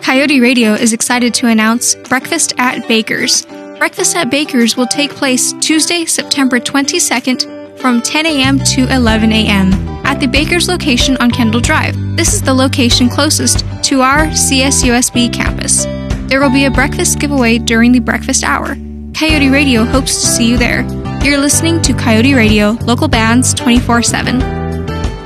Coyote Radio is excited to announce Breakfast at Baker's. Breakfast at Baker's will take place Tuesday, September 22nd from 10 a.m. to 11 a.m. at the Baker's location on Kendall Drive. This is the location closest to our CSUSB campus. There will be a breakfast giveaway during the breakfast hour. Coyote Radio hopes to see you there. You're listening to Coyote Radio, local bands 24/7.